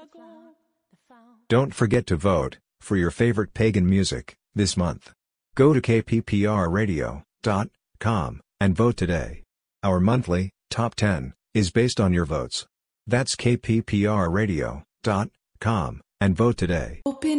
Don't forget to vote for your favorite pagan music this month. Go to kpprradio.com and vote today. Our monthly Top 10 is based on your votes. That's kpprradio.com and vote today.